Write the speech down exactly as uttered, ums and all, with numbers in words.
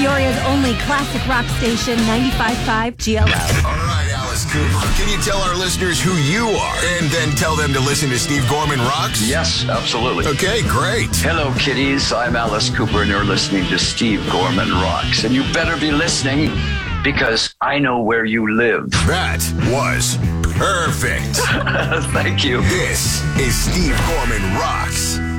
Peoria's only classic rock station, ninety-five point five G L O. All right, Alice Cooper, can you tell our listeners who you are and then tell them to listen to Steve Gorman Rocks? Yes, absolutely. Okay, great. Hello, kiddies. I'm Alice Cooper, and you're listening to Steve Gorman Rocks. And you better be listening because I know where you live. That was perfect. Thank you. This is Steve Gorman Rocks.